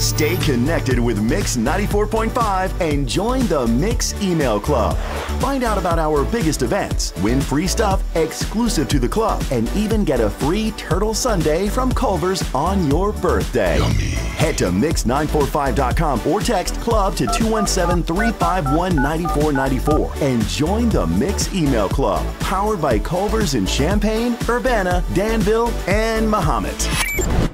Stay connected with Mix 94.5 and join the Mix email club. Find out about our biggest events, win free stuff exclusive to the club, and even get a free turtle sundae from Culver's on your birthday. Yummy. Head to mix945.com or text club to 217-351-9494 and join the Mix email club, powered by Culver's in Champaign, Urbana, Danville, and Mahomet.